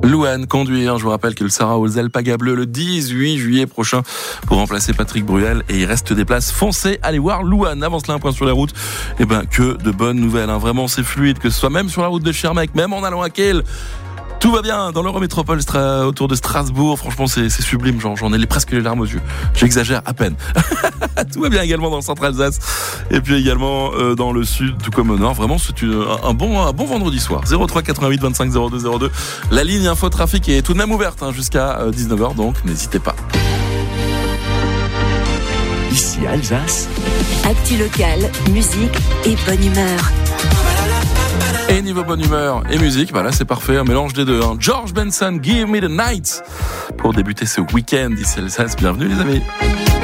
Louane conduire. Je vous rappelle qu'il sera aux Alpagas Bleus le 18 juillet prochain pour remplacer Patrick Bruel et il reste des places. Foncez, allez voir Louane. Avant cela, un point sur les routes. Que de bonnes nouvelles. Vraiment, c'est fluide, que ce soit même sur la route de Schirmeck, même en allant à Kiel. Tout va bien dans l'Eurométropole autour de Strasbourg. Franchement, c'est sublime. J'en ai presque les larmes aux yeux. J'exagère à peine. Tout va bien également dans le centre Alsace. Et puis également dans le sud, tout comme au nord. Vraiment, c'est un bon vendredi soir. 03 88 25 02 02. La ligne info trafic est tout de même ouverte jusqu'à 19h. Donc, n'hésitez pas. Ici Alsace. Actu locale, musique et bonne humeur. Et niveau bonne humeur et musique, là c'est parfait, un mélange des deux. George Benson, Give Me the Night, pour débuter ce week-end. Ici Alsace, bienvenue les amis.